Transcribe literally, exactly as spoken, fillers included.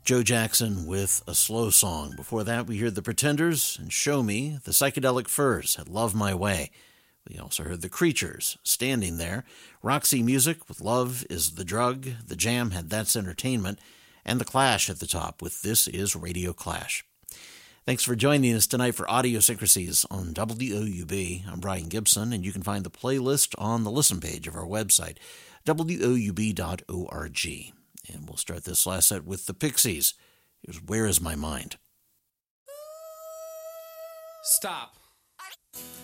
Joe Jackson with A Slow Song. Before that, we heard The Pretenders and Show Me. The Psychedelic Furs had Love My Way. We also heard The Creatures, Standing There. Roxy Music with Love Is the Drug. The Jam had That's Entertainment. And The Clash at the top with This Is Radio Clash. Thanks for joining us tonight for Audiosyncrasies on W O U B. I'm Brian Gibson, and you can find the playlist on the listen page of our website, W O U B dot org. And we'll start this last set with the Pixies. Here's Where Is My Mind? Stop.